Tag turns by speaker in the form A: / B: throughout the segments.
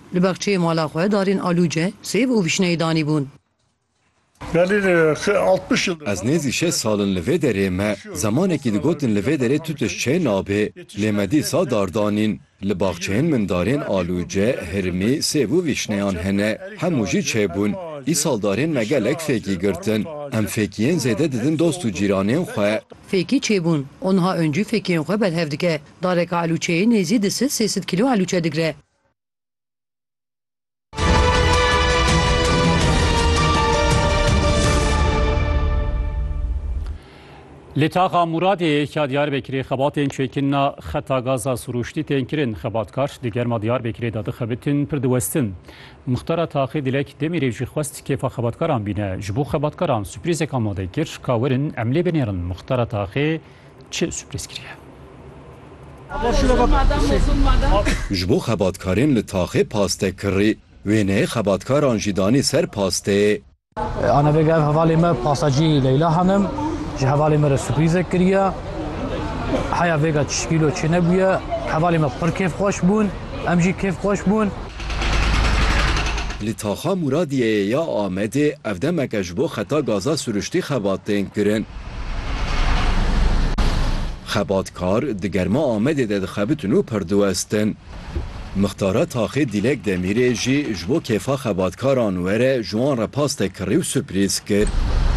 A: Li baxçeyê mala xwe darên alûce, sêv û vişneyê danî bûn.
B: Ez nêzî 6 salin li vê derê me zemanekî digotin li vê derê tu tişt çê nabe lê me dîsa dardanîn. Li baxçeyên min darên alûce, hirmî, sêv û vîşneyan hene. Hemû jî çêbûn. Îsal darên me gelek fêkî girtin. Em fêkiyên zêde didin dost û cîranên xwe.
A: Fêkî çêbûn. Onha öncû fêkiyên xwe berhev dike. Dareka alûçeyê nêzî di 300 kîlo alûçe digre.
C: Litaxa Muradê ya Diyarbekirê xebatên çêkirina xeta gaza suruştî tên kirin. Xebatkar di germa Diyarbekirê de dixebitin pir diwestin. Muxtara taxê Dilek Demirê jî xwest kêfa xebatkaran bîne. Ji bo xebatkaran sürprîzek amade kir ka werin em lê binêrin. Muxtara taxê çi sürprîz kiriye?
B: Ji bo xebatkarên li taxê paste kirî. Wêneyê xebatkaran jî danî ser pasteyê.
D: Ana vêga ev hevalê me pasajî Leyla Hanım. Ji hevalê me re sürprîzek kiriye. Heya vêga tişkîlo çi nebûye. Hevalê me pir kêfxweş bûn. Em jî kêfxweş bûn.
B: Li taxa Muradiyê ya Amedê ev demeke ji bo xeta gaza sürüştî xebatên kirin. Xebatkar di germa Amedê de dixebitin û pir diwestin. Muxtara taxê Dilek Demirê jî ji bo kêfa xebatkaran were ji wan re paste kirî û sürprîz kir.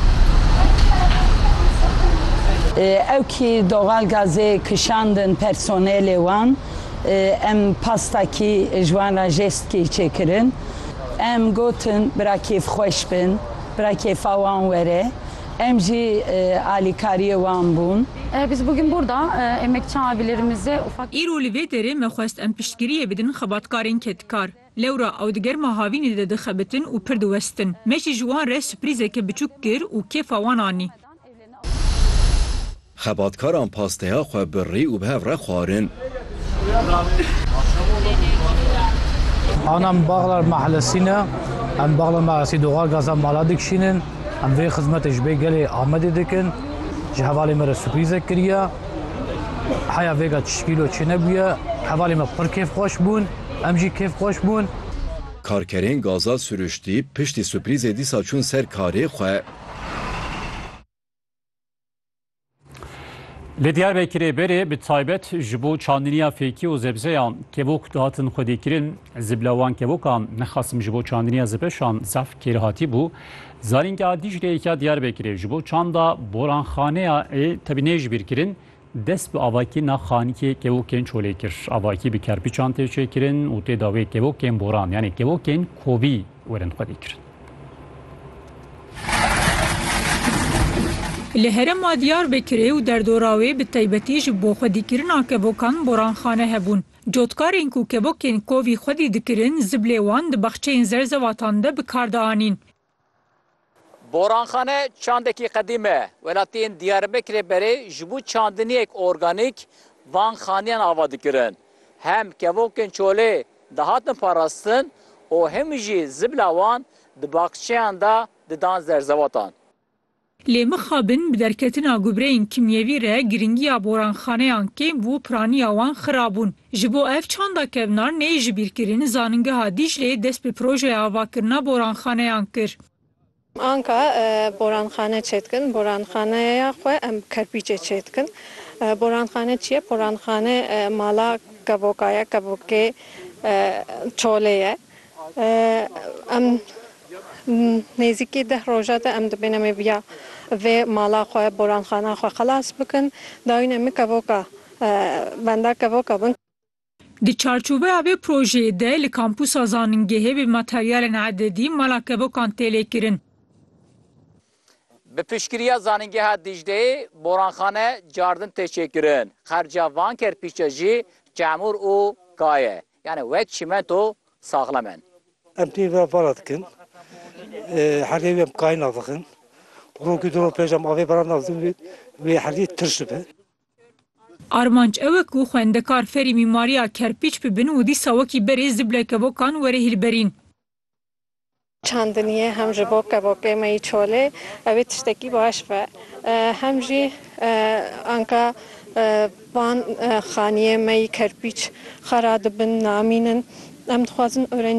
E: Ew ki doğal gazê kişandin personelê wan em pastakî ji wan re jestkî çêkirin. Em gotin bira kêfxweş bin, bira kêfa wan were. Em jî alîkariyê wan bûn.
F: Biz bugün burada emekçi abilerimize ufak...
G: İro li vê derê me xwest em piştgiriyê bidin xebatkarên ketkar. Lewra ew di germa havînê de dixebitin û pir diwestin. Me jî ji wan re sürprîzeke biçûk kir û kêfa wan anî.
B: Xebatkaran pasteya xwe birî û bi hev re xwarin.
D: Anam Bağlar Mahallesî ne. Em Bağlar Mahallesî doğal gaza mala dikişînin. Em vê xizmetê ji bê gelê Amedê dikin. Ji hevalê me re sürprîzek kiriye. Heya vêga tişkîlo çi nebûye. Hevalê me pir kêfxweş bûn. Em jî kêfxweş bûn.
B: Karkerên gaza sürüştî piştî sürprîzê dîsa çûn ser karê xwe.
C: Li Diyarbekirê berê bi taybet ji bo çandiniya fêkî û zebzeyan kevok dihatin xwedîkirin. Ziblawan kevokan nexasim ji bo çandiniya zibeşan zaf kêrhatî bû. Zanîngeha Dîcleyê ya Diyarbekirê ji bo çanda boranxaneya tevî nê ji bîr kirin. Dest bi avakîna xanîkê kevokên çolê kir. Avakî bi kerpîçan tê çêkirin û tê dawê kevokên boran yani kevokên kovî werin xwedîkirin.
G: Li herêma Diyarbekirê û derdorawê bi taybetî ji bo xwedîkirina kevokan boranxane hebûn. Cotkarên ku kevokên kovî xwedî dikirin ziblê wan di baxçeyên zerzewatan de bi kar da anîn.
H: Boranxane çandekî qedîm e. Welatiyên Diyarbekirê berê ji bo çandiniyek organîk van xaniyan ava dikirin. Hem kevokên çolê dihatin parastin û hem jî zibla wan di baxçeyan da didan zerzewatan.
G: Lê mixabin bi derketina gubreyên kimyevî re giringiya boranxaneyan kêm bû piraniya wan xirabûn. Ji bo ev çanda kevnar nê ji bîrkirin zanîngeha Dîcleyê dest bi projeya avakirina boranxaneyan kir.
I: Anka boranxane çêtkin, boranxaneya xwe em kerpîçê çêtkin. Boranxane çi ye? Boranxane mala kevokaya, kevokê çolê ye. Em nêzîkî 10 roja de em dibêne me viya vê mala xwe boranxana xwe xelas bikin. Dawîn em kevoka benda kevoka bin.
G: Di çarçobeya vê projeyê de li kampusa zanîngehê bi materyalên ededî mala kevokan têlê kirin.
H: Bi piştgiriya zanîngeha Dîcleyê boranxane cardin tê çêkirin. Xerca van kerpîçe jî çamûr û gaye. Yani wek çimento saxlam en.
J: Em tê ve vala dikin. Herê em kayna dikin. Rokî dro pêjam avê baran navdin vê herî tirş dibe.
G: Armanc ew ku xwendekar ferî mîmariya kerpîç bibin û dîsa wekî berê zible kevokan were hilberîn.
I: Çandiniye hem ji bo kevokê me yî çolê ew ê tiştekî baş ve hem jî anka van xaniyê me yî kerpîç xera dibin namînin em dixwazin